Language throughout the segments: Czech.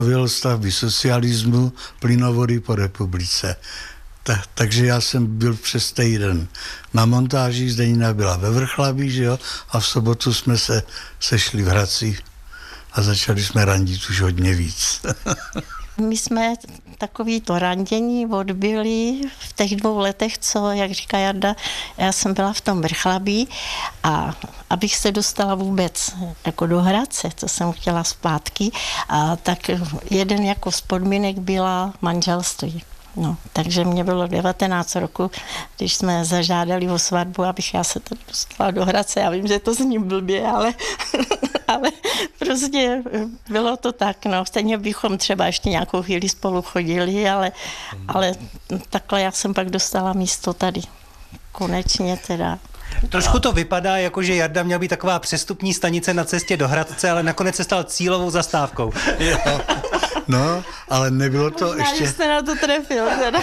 Stavby socialismu, plynovody po republice. Takže já jsem byl přes týden na montáži, Zdenina byla ve Vrchlabí, že jo, a v sobotu jsme se sešli v Hradci a začali jsme randit už hodně víc. My jsme takový to randění odbyli v těch 2 letech, co, jak říká Jarda, já jsem byla v tom Vrchlabí a abych se dostala vůbec jako do Hradce, co jsem chtěla zpátky, tak jeden jako z podmínek byla manželství. No, takže mě bylo 19 roku, když jsme zažádali o svatbu, abych já se tam dostala do Hradce. Já vím, že to zní blbě, ale prostě bylo to tak. No. Stejně bychom třeba ještě nějakou chvíli spolu chodili, ale takhle já jsem pak dostala místo tady. Konečně teda. Trošku to vypadá, jako že Jarda měl být taková přestupní stanice na cestě do Hradce, ale nakonec se stal cílovou zastávkou. Jo. No, ale nebylo to možná, ještě... jste na to trefil teda.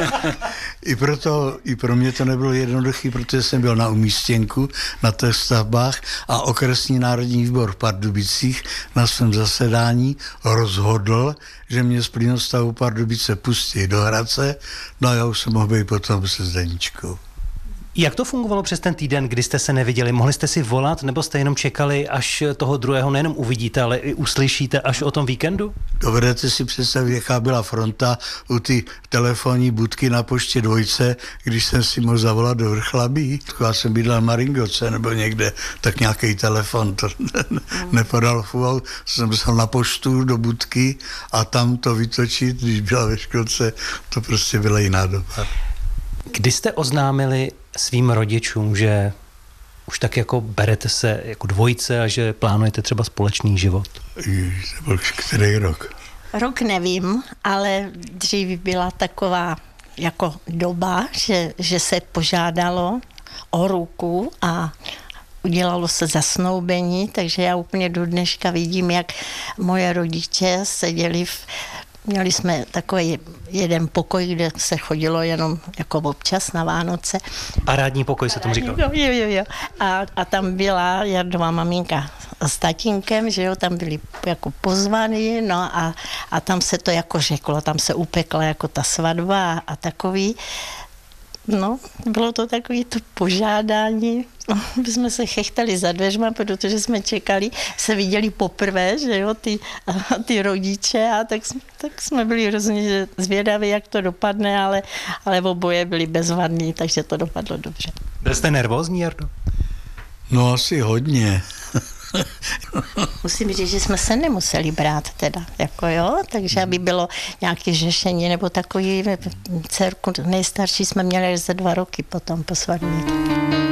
I pro mě to nebylo jednoduché, protože jsem byl na umístěnku na těch stavbách a okresní národní výbor v Pardubicích na svém zasedání rozhodl, že mě z plynostavu Pardubice pustí do Hradce, no a já už jsem mohl být potom se Zdeničkou. Jak to fungovalo přes ten týden, kdy jste se neviděli? Mohli jste si volat, nebo jste jenom čekali, až toho druhého nejenom uvidíte, ale i uslyšíte až o tom víkendu? Dovedete si představit, jaká byla fronta u ty telefonní budky na Poště 2, když jsem si mohl zavolat do Vrchlabí. Já jsem bydlel v Maringoce nebo někde, tak nějaký telefon to nepodal. Jsem psal na poštu do budky a tam to vytočit, když byla ve školce, to prostě byla jiná doba. Kdy jste oznámili svým rodičům, že už tak jako berete se jako dvojice a že plánujete třeba společný život? To byl který rok? Rok nevím, ale dřív byla taková jako doba, že se požádalo o ruku a udělalo se zasnoubení, takže já úplně do dneška vidím, jak moje rodiče seděli měli jsme takový jeden pokoj, kde se chodilo jenom jako občas na Vánoce. Parádní pokoj se tomu říkalo. Jo. A tam byla Jardová maminka s tatínkem, že jo, tam byli jako pozvaní, no a tam se to jako řeklo, tam se upekla jako ta svatba a takový. No, bylo to takový to požádání. My jsme se chechtali za dveřma, protože jsme čekali, se viděli poprvé, že jo, ty rodiče a tak jsme byli hrozně zvědaví, jak to dopadne, ale oboje byli bezvadní, takže to dopadlo dobře. Byl jste nervózní, Jardo? No asi hodně. Musím říct, že jsme se nemuseli brát teda, jako jo, takže aby bylo nějaké řešení nebo takový dcerku nejstarší jsme měli za 2 roky potom po svatbě.